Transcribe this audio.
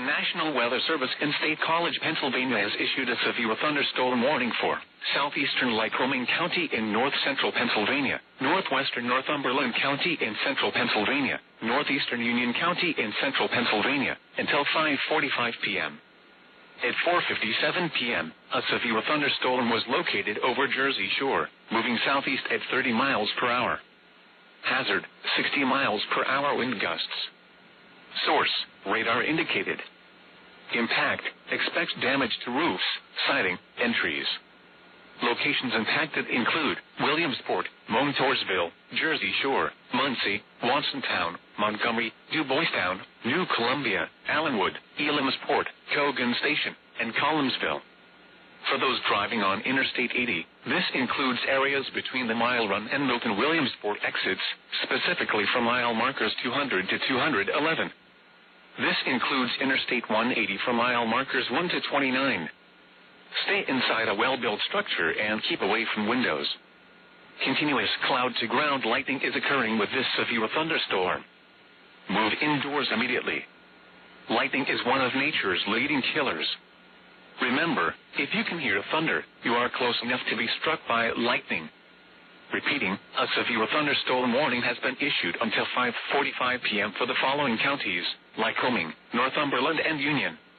National Weather Service in State College, Pennsylvania has issued a severe thunderstorm warning for southeastern Lycoming County in north-central Pennsylvania, northwestern Northumberland County in central Pennsylvania, northeastern Union County in central Pennsylvania, until 5:45 p.m. At 4:57 p.m., a severe thunderstorm was located over Jersey Shore, moving southeast at 30 miles per hour. Hazard, 60 miles per hour wind gusts. Source, radar indicated. Impact, expects damage to roofs, siding, and trees. Locations impacted include Williamsport, Montoursville, Jersey Shore, Muncie, Watsontown, Montgomery, DuBoistown, New Columbia, Allenwood, Elamsport, Cogan Station, and Collinsville. For those driving on Interstate 80, this includes areas between the Mile Run and Milton Williamsport exits, specifically from mile markers 200 to 211. This includes Interstate 180 from mile markers 1 to 29. Stay inside a well-built structure and keep away from windows. Continuous cloud-to-ground lightning is occurring with this severe thunderstorm. Move indoors immediately. Lightning is one of nature's leading killers. Remember, if you can hear thunder, you are close enough to be struck by lightning. Repeating, a severe thunderstorm warning has been issued until 5:45 p.m. for the following counties: Lycoming, Northumberland, and Union.